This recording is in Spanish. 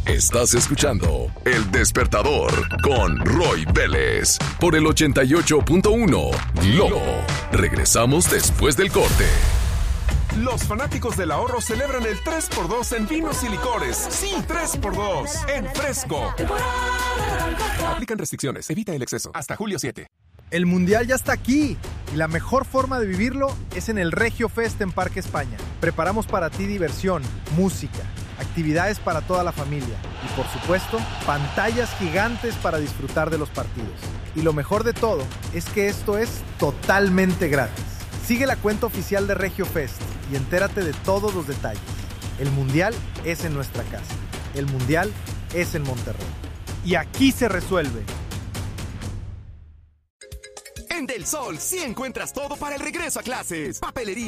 Estás escuchando El Despertador con Roy Vélez por el 88.1 Globo. Regresamos después del corte. Los fanáticos del ahorro celebran el 3x2 en vinos y licores. Sí, 3x2 en Fresco. Aplican restricciones. Evita el exceso. Hasta julio 7. El Mundial ya está aquí y la mejor forma de vivirlo es en el Regio Fest en Parque España. Preparamos para ti diversión, música, actividades para toda la familia y, por supuesto, pantallas gigantes para disfrutar de los partidos. Y lo mejor de todo es que esto es totalmente gratis. Sigue la cuenta oficial de Regio Fest y entérate de todos los detalles. El Mundial es en nuestra casa. El Mundial es en Monterrey. Y aquí se resuelve. En Del Sol sí encuentras todo para el regreso a clases. Papelería,